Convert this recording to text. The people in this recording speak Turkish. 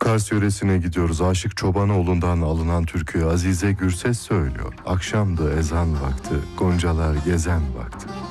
Kars yöresine gidiyoruz. Aşık Çobanoğlu'ndan alınan türküyü Azize Gürses söylüyor. Akşamdı ezan vakti, goncalar gezen vakti.